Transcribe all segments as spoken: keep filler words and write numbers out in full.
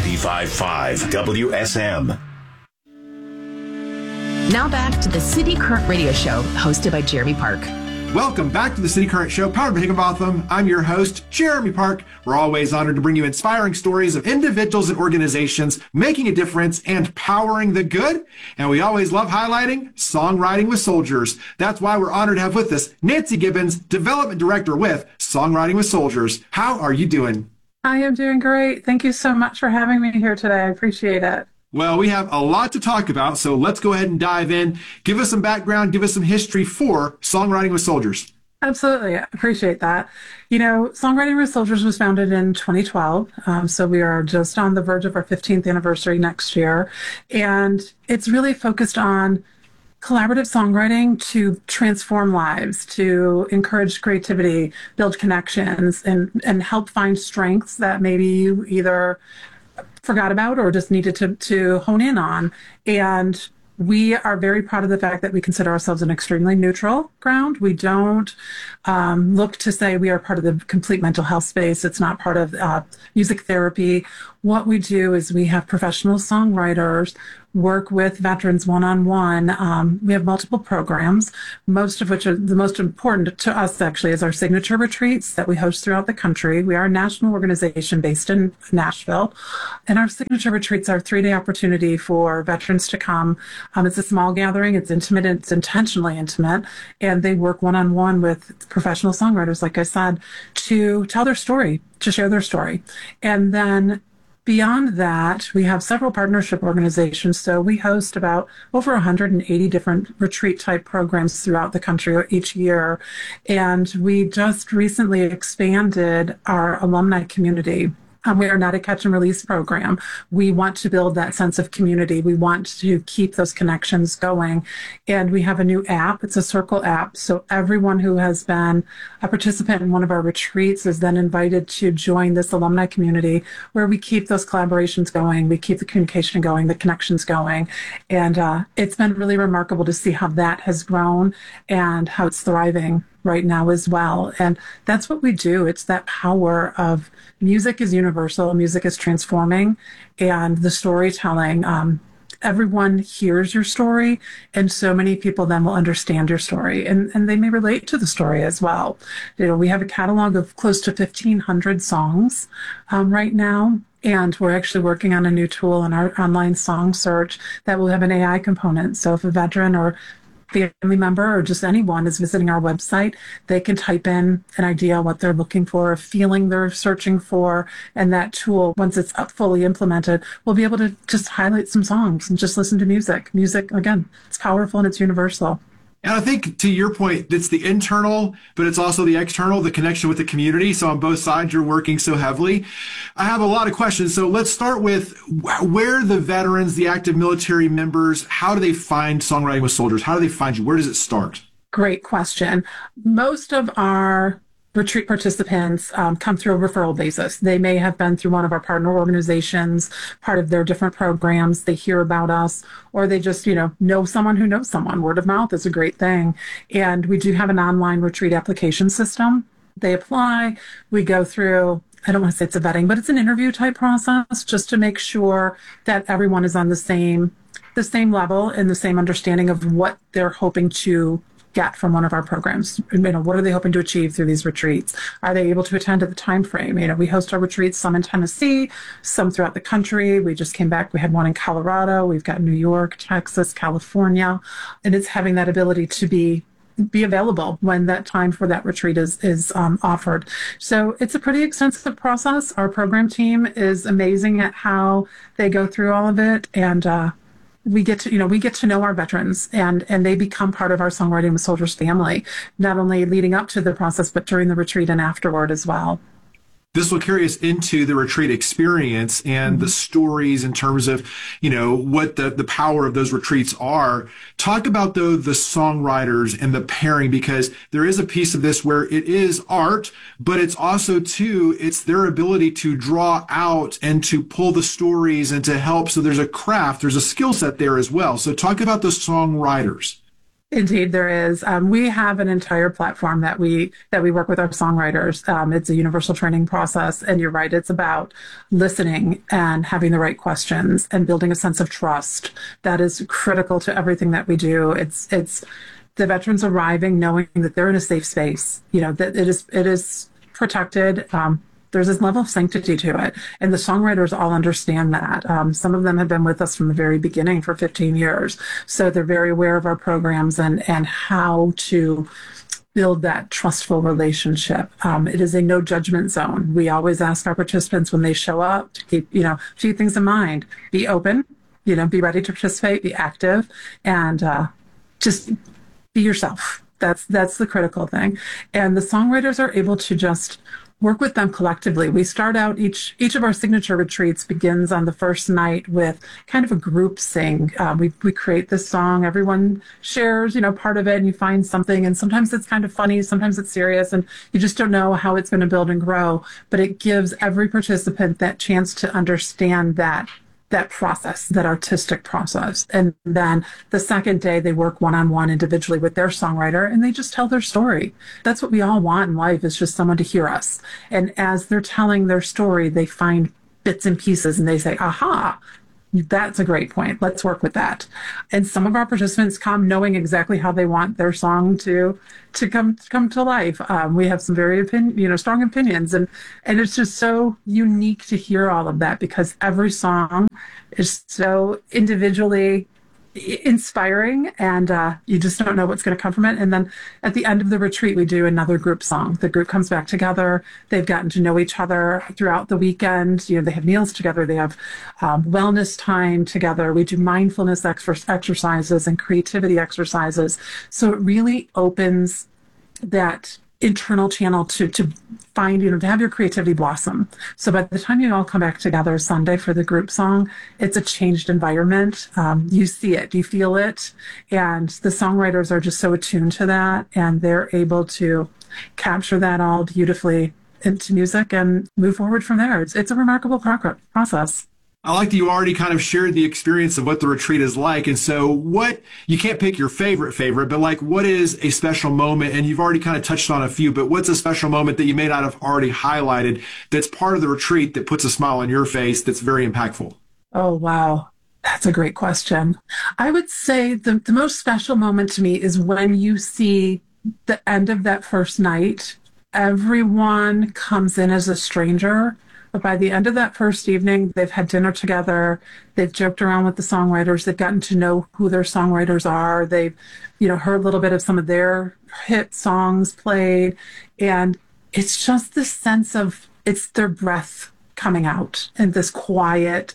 ninety-five point five W S M. Now back to the City Current Radio Show, hosted by Jeremy Park. Welcome back to the City Current Show, powered by Higginbotham. I'm your host, Jeremy Park. We're always honored to bring you inspiring stories of individuals and organizations making a difference and powering the good. And we always love highlighting Songwriting with Soldiers. That's why we're honored to have with us Nancy Gibbons, Development Director with Songwriting with Soldiers. How are you doing? I am doing great. Thank you so much for having me here today. I appreciate it. Well, we have a lot to talk about, so let's go ahead and dive in. Give us some background, give us some history for Songwriting with Soldiers. Absolutely. I appreciate that. You know, Songwriting with Soldiers was founded in twenty twelve, um, so we are just on the verge of our fifteenth anniversary next year, and it's really focused on collaborative songwriting to transform lives, to encourage creativity, build connections, and, and help find strengths that maybe you either forgot about or just needed to, to hone in on. And we are very proud of the fact that we consider ourselves an extremely neutral ground. We don't um, look to say we are part of the complete mental health space. It's not part of uh, music therapy. What we do is we have professional songwriters work with veterans one-on-one. Um, we have multiple programs, most of which are the most important to us actually is our signature retreats that we host throughout the country. We are a national organization based in Nashville, and our signature retreats are a three-day opportunity for veterans to come. Um, it's a small gathering, it's intimate, it's intentionally intimate, and they work one-on-one with professional songwriters, like I said, to tell their story, to share their story. And then beyond that, we have several partnership organizations. So we host about over one hundred eighty different retreat type programs throughout the country each year. And we just recently expanded our alumni community. Um, we are not a catch and release program. We want to build that sense of community. We want to keep those connections going. And we have a new app. It's a Circle app. So everyone who has been a participant in one of our retreats is then invited to join this alumni community where we keep those collaborations going. We keep the communication going, the connections going. And uh, it's been really remarkable to see how that has grown and how it's thriving right now as well. And that's what we do. It's that power of music is universal, music is transforming, and the storytelling. Um, everyone hears your story, and so many people then will understand your story, and, and they may relate to the story as well. You know, we have a catalog of close to fifteen hundred songs um, right now. And we're actually working on a new tool in our online song search that will have an A I component. So if a veteran or family member or just anyone is visiting our website, they can type in an idea what they're looking for, a feeling they're searching for, and that tool, once it's up fully implemented, will be able to just highlight some songs and just listen to music. Music, again, it's powerful and it's universal. And I think to your point, it's the internal, but it's also the external, the connection with the community. So on both sides, you're working so heavily. I have a lot of questions. So let's start with where the veterans, the active military members, how do they find Songwriting with Soldiers? How do they find you? Where does it start? Great question. Most of our retreat participants um, come through a referral basis. They may have been through one of our partner organizations, part of their different programs. They hear about us, or they just, you know, know someone who knows someone. Word of mouth is a great thing. And we do have an online retreat application system. They apply. We go through, I don't want to say it's a vetting, but it's an interview type process just to make sure that everyone is on the same, the same level and the same understanding of what they're hoping to get from one of our programs. You know, what are they hoping to achieve through these retreats? Are they able to attend at the time frame? You know, we host our retreats, some in Tennessee, some throughout the country. We just came back. We had one in Colorado. We've got New York, Texas, California, and it's having that ability to be be available when that time for that retreat is is um, offered. So it's a pretty extensive process. Our program team is amazing at how they go through all of it, and uh, we get to, you know, we get to know our veterans, and, and they become part of our Songwriting with Soldiers family, not only leading up to the process, but during the retreat and afterward as well. This will carry us into the retreat experience and mm-hmm. the stories in terms of, you know, what the, the power of those retreats are. Talk about, though, the songwriters and the pairing, because there is a piece of this where it is art, but it's also, too, it's their ability to draw out and to pull the stories and to help. So there's a craft, there's a skill set there as well. So talk about the songwriters. Indeed, there is. Um, we have an entire platform that we that we work with our songwriters. Um, it's a universal training process, and you're right. It's about listening and having the right questions and building a sense of trust. That is critical to everything that we do. It's it's the veterans arriving knowing that they're in a safe space. You know that it is it is protected. Um, there's this level of sanctity to it. And the songwriters all understand that. Um, some of them have been with us from the very beginning for fifteen years. So they're very aware of our programs and, and how to build that trustful relationship. Um, it is a no judgment zone. We always ask our participants when they show up to keep, you know, a few things in mind. Be open, you know, be ready to participate, be active, and uh, just be yourself. That's, that's the critical thing. And the songwriters are able to just work with them collectively. We start out each each of our signature retreats begins on the first night with kind of a group sing. Uh, we we create this song. Everyone shares, you know, part of it, and you find something. And sometimes it's kind of funny, sometimes it's serious, and you just don't know how it's going to build and grow. But it gives every participant that chance to understand that that process, that artistic process. And then the second day they work one-on-one individually with their songwriter and they just tell their story. That's what we all want in life, is just someone to hear us. And as they're telling their story, they find bits and pieces and they say, aha, that's a great point. Let's work with that. And some of our participants come knowing exactly how they want their song to to come to come to life. Um, we have some very opinion, you know, strong opinions, and and it's just so unique to hear all of that because every song is so individually inspiring, and uh, you just don't know what's going to come from it. And then at the end of the retreat, we do another group song. The group comes back together. They've gotten to know each other throughout the weekend. You know, they have meals together. They have um, wellness time together. We do mindfulness ex- exercises and creativity exercises. So it really opens that internal channel to to find, you know, to have your creativity blossom. So by the time you all come back together Sunday for the group song, it's a changed environment. Um, you see it, you feel it, and the songwriters are just so attuned to that, and they're able to capture that all beautifully into music and move forward from there. It's, it's a remarkable pro- process. I like that you already kind of shared the experience of what the retreat is like. And so what, you can't pick your favorite favorite, but like what is a special moment? And you've already kind of touched on a few, but what's a special moment that you may not have already highlighted that's part of the retreat that puts a smile on your face that's very impactful? Oh, wow. That's a great question. I would say the, the most special moment to me is when you see the end of that first night. Everyone comes in as a stranger. But by the end of that first evening, they've had dinner together. They've joked around with the songwriters. They've gotten to know who their songwriters are. They've, you know, heard a little bit of some of their hit songs played. And it's just this sense of, it's their breath coming out and this quiet,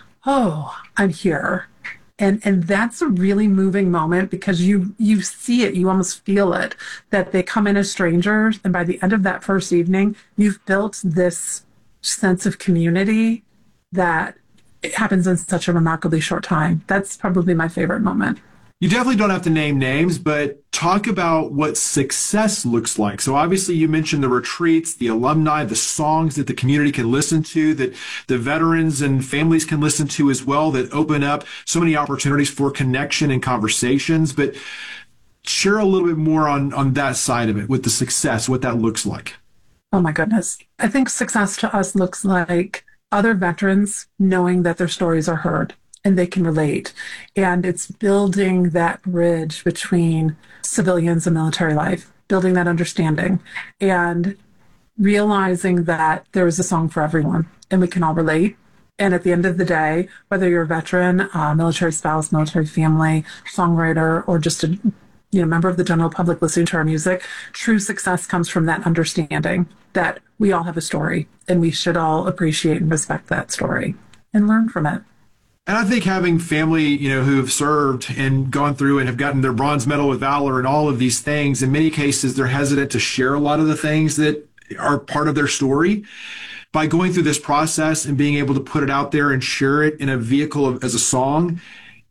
oh, I'm here. And and that's a really moving moment because you you see it, you almost feel it, that they come in as strangers. And by the end of that first evening, you've built this sense of community that it happens in such a remarkably short time. That's probably my favorite moment. You definitely don't have to name names, but talk about what success looks like. So obviously you mentioned the retreats, the alumni, the songs that the community can listen to, that the veterans and families can listen to as well, that open up so many opportunities for connection and conversations. But share a little bit more on, on that side of it with the success, what that looks like. Oh my goodness. I think success to us looks like other veterans knowing that their stories are heard and they can relate. And it's building that bridge between civilians and military life, building that understanding and realizing that there is a song for everyone and we can all relate. And at the end of the day, whether you're a veteran, uh, military spouse, military family, songwriter, or just a you know, member of the general public listening to our music, true success comes from that understanding that we all have a story and we should all appreciate and respect that story and learn from it. And I think having family, you know, who have served and gone through and have gotten their Bronze Medal with Valor and all of these things, in many cases, they're hesitant to share a lot of the things that are part of their story. By going through this process and being able to put it out there and share it in a vehicle of, as a song,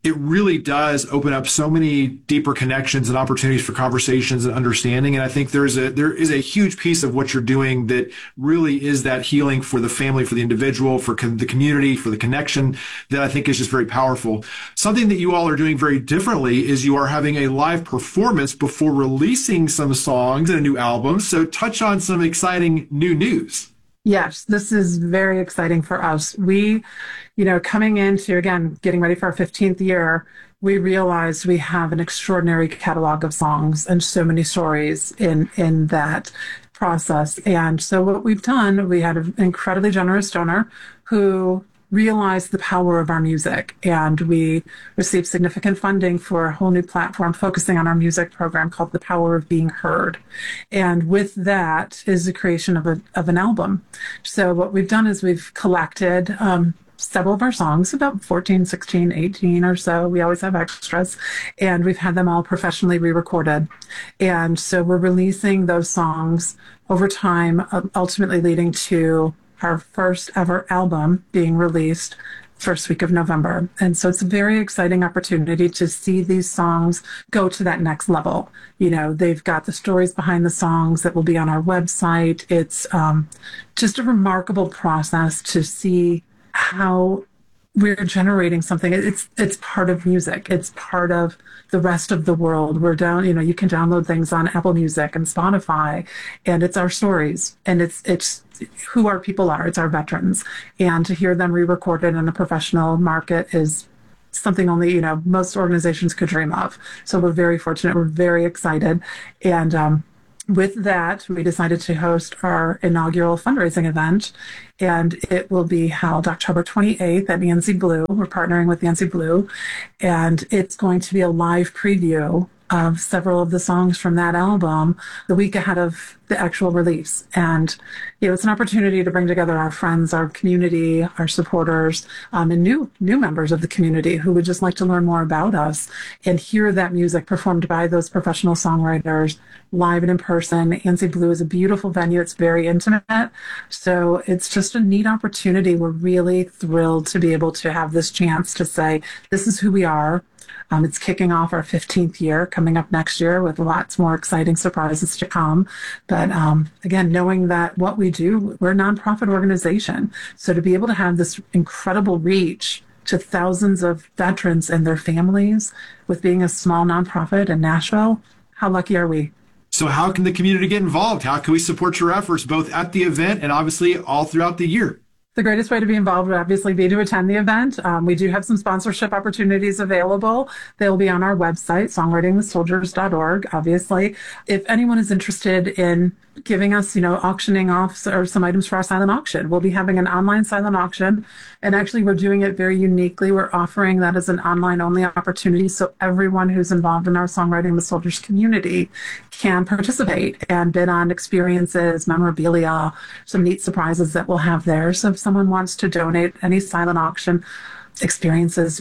it really does open up so many deeper connections and opportunities for conversations and understanding. And I think there's a there is a huge piece of what you're doing that really is that healing for the family, for the individual, for con- the community, for the connection, that I think is just very powerful. Something that you all are doing very differently is you are having a live performance before releasing some songs and a new album. So touch on some exciting new news. Yes, this is very exciting for us. We, you know, coming into, again, getting ready for our fifteenth year, we realized we have an extraordinary catalog of songs and so many stories in, in that process. And so what we've done, we had an incredibly generous donor who realized the power of our music, and we received significant funding for a whole new platform focusing on our music program called The Power of Being Heard. And with that is the creation of a of an album. So what we've done is we've collected um, several of our songs, about fourteen, sixteen, eighteen or so. We always have extras, and we've had them all professionally re-recorded. And so we're releasing those songs over time, uh, ultimately leading to our first ever album being released first week of November. And so it's a very exciting opportunity to see these songs go to that next level. You know, they've got the stories behind the songs that will be on our website. It's um, just a remarkable process to see how we're generating something. It's it's part of music. It's part of the rest of the world. We're down, you know, you can download things on Apple Music and Spotify, and it's our stories, and it's it's who our people are. It's our veterans, and to hear them re-recorded in a professional market is something only, you know, most organizations could dream of. So we're very fortunate. We're very excited, and um, with that, we decided to host our inaugural fundraising event, and it will be held October twenty-eighth at Nancy Blue. We're partnering with Nancy Blue, and it's going to be a live preview of several of the songs from that album the week ahead of the actual release. And, you know, it's an opportunity to bring together our friends, our community, our supporters, um, and new new members of the community who would just like to learn more about us and hear that music performed by those professional songwriters live and in person. Nancy Blue is a beautiful venue. It's very intimate. So it's just a neat opportunity. We're really thrilled to be able to have this chance to say, this is who we are. Um, it's kicking off our fifteenth year, coming up next year with lots more exciting surprises to come. But um, again, knowing that what we do, we're a nonprofit organization. So to be able to have this incredible reach to thousands of veterans and their families with being a small nonprofit in Nashville, how lucky are we? So how can the community get involved? How can we support your efforts both at the event and obviously all throughout the year? The greatest way to be involved would obviously be to attend the event. Um, we do have some sponsorship opportunities available. They'll be on our website, songwriting with soldiers dot org, obviously. If anyone is interested in giving us, you know, auctioning off or some items for our silent auction, we'll be having an online silent auction. And actually, we're doing it very uniquely. We're offering that as an online only opportunity. So everyone who's involved in our Songwriting with Soldiers community can participate and bid on experiences, memorabilia, some neat surprises that we'll have there. So if someone wants to donate any silent auction experiences,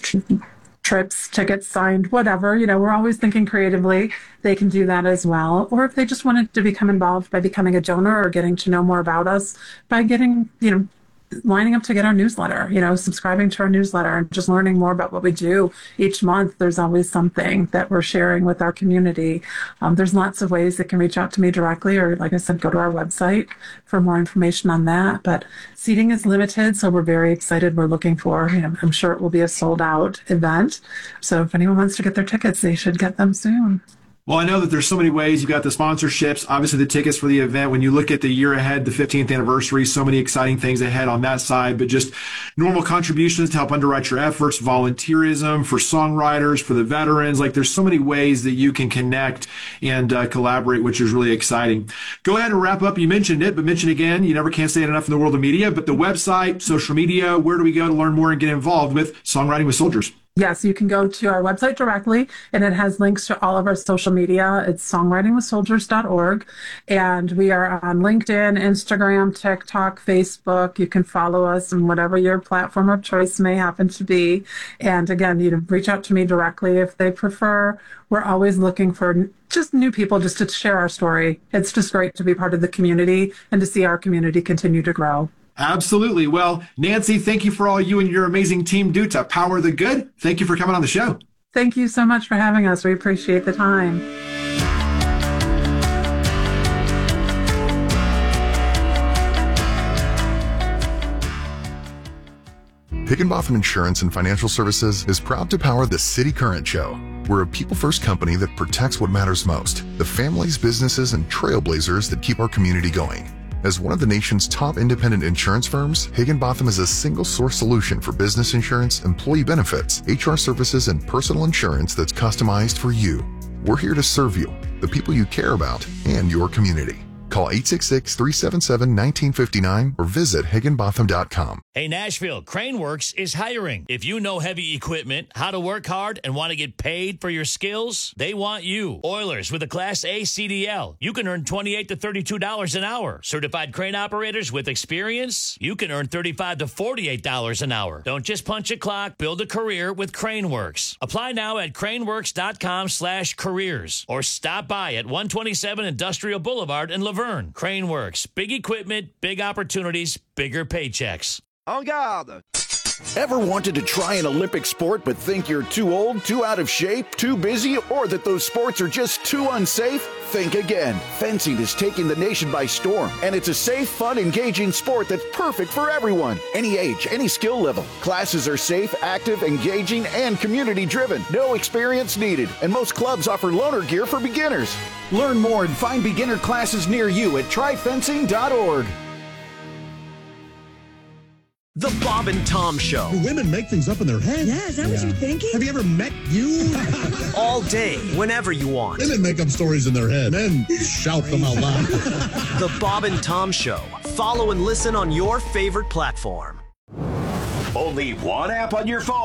trips, tickets signed, whatever, you know, we're always thinking creatively. They can do that as well. Or if they just wanted to become involved by becoming a donor or getting to know more about us by getting, you know, lining up to get our newsletter, you know, subscribing to our newsletter and just learning more about what we do each month. There's always something that we're sharing with our community. Um, there's lots of ways that can reach out to me directly, or like I said, go to our website for more information on that. But seating is limited, so we're very excited. We're looking for, you know, I'm sure it will be a sold out event. So if anyone wants to get their tickets, they should get them soon. Well, I know that there's so many ways. You've got the sponsorships, obviously the tickets for the event. When you look at the year ahead, the fifteenth anniversary, so many exciting things ahead on that side, but just normal contributions to help underwrite your efforts, volunteerism for songwriters, for the veterans. Like there's so many ways that you can connect and uh, collaborate, which is really exciting. Go ahead and wrap up. You mentioned it, but mention again, you never can say it enough in the world of media, but the website, social media, where do we go to learn more and get involved with Songwriting with Soldiers? Yes, you can go to our website directly, and it has links to all of our social media. It's songwriting with soldiers dot org, and we are on LinkedIn, Instagram, TikTok, Facebook. You can follow us on whatever your platform of choice may happen to be. And again, you know, reach out to me directly if they prefer. We're always looking for just new people just to share our story. It's just great to be part of the community and to see our community continue to grow. Absolutely. Well, Nancy, thank you for all you and your amazing team do to power the good. Thank you for coming on the show. Thank you so much for having us. We appreciate the time. Higginbotham Insurance and Financial Services is proud to power the City Current Show. We're a people-first company that protects what matters most, the families, businesses, and trailblazers that keep our community going. As one of the nation's top independent insurance firms, Higginbotham is a single-source solution for business insurance, employee benefits, H R services, and personal insurance that's customized for you. We're here to serve you, the people you care about, and your community. Call eight six six, three seven seven, one nine five nine or visit higginbotham dot com. Hey, Nashville, Craneworks is hiring. If you know heavy equipment, how to work hard, and want to get paid for your skills, they want you. Oilers with a Class A C D L. You can earn twenty-eight to thirty-two dollars an hour. Certified crane operators with experience, you can earn thirty-five to forty-eight dollars an hour. Don't just punch a clock, build a career with Craneworks. Apply now at craneworks.com slash careers or stop by at one twenty-seven Industrial Boulevard in Laverne. Craneworks, big equipment, big opportunities, bigger paychecks. En garde! Ever wanted to try an Olympic sport but think you're too old, too out of shape, too busy, or that those sports are just too unsafe? Think again. Fencing is taking the nation by storm, and it's a safe, fun, engaging sport that's perfect for everyone. Any age, any skill level. Classes are safe, active, engaging, and community-driven. No experience needed, and most clubs offer loaner gear for beginners. Learn more and find beginner classes near you at try fencing dot org. The Bob and Tom Show. Do women make things up in their head? Yeah, is that yeah. what you're thinking? Have you ever met you? All day, whenever you want. Women make up stories in their head. Men shout them out loud. The Bob and Tom Show. Follow and listen on your favorite platform. Only one app on your phone.